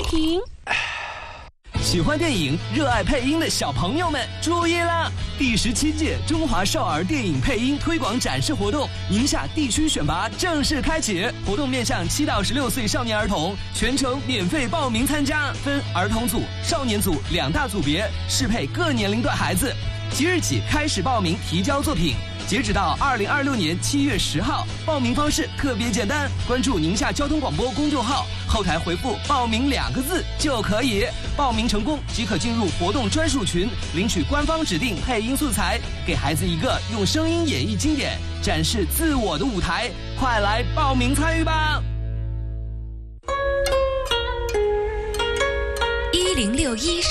停。 喜欢电影、热爱配音的小朋友们注意啦！第17届中华少儿电影配音推广展示活动宁夏地区选拔正式开启，活动面向7到16岁少年儿童，全程免费报名参加，分儿童组、少年组2大组别，适配各年龄段孩子。即日起开始报名提交作品，截止到2026年7月10号。报名方式特别简单，关注宁夏交通广播公众号，后台回复“报名”2个字就可以。报名成功即可进入活动专属群，领取官方指定配音素材，给孩子一个用声音演绎经典、展示自我的舞台。快来报名参与吧 ！1061